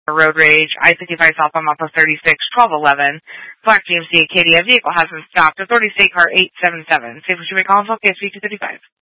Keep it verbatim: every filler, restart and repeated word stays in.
road rage, I sixty-five south on Mapa thirty-six, twelve eleven, Black G M C Acadia, vehicle has been stopped at thirty State Car eight seven seven. Safe for you may call and K S V two thirty-five.